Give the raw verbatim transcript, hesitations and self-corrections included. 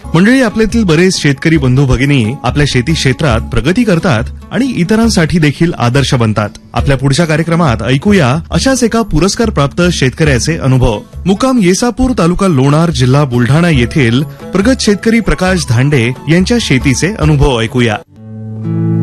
मंडळी, आपल्यातील बरेच शेतकरी बंधू भगिनी आपल्या शेती क्षेत्रात प्रगती करतात आणि इतरांसाठी देखील आदर्श बनतात. आपल्या पुढच्या कार्यक्रमात ऐकूया अशाच एका पुरस्कार प्राप्त शेतकऱ्याचे अनुभव. मुक्काम येसापूर, तालुका लोणार, जिल्हा बुलढाणा येथील प्रगत शेतकरी प्रकाश धांडे यांच्या शेतीचे अनुभव ऐकूया.